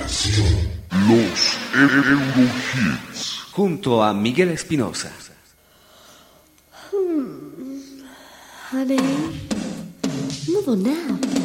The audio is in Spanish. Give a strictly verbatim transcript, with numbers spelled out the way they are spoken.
presentación. Los Eurohits. Junto a Miguel Espinosa. Hmm. Honey, move on now.